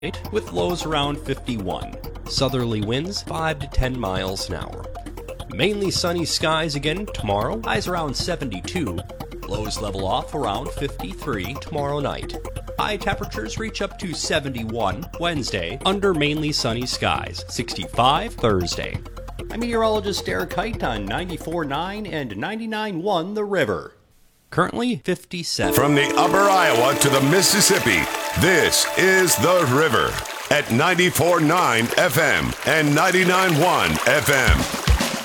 with lows around 51. Southerly winds 5 to 10 miles an hour. Mainly sunny skies again tomorrow, highs around 72. Lows level off around 53 tomorrow night. High temperatures reach up to 71 Wednesday under mainly sunny skies, 65 Thursday. I'm meteorologist Derek Height on 94.9 and 99.1 The River. Currently 57. From the upper Iowa to the Mississippi, this is The River at 94.9 FM and 99.1 FM.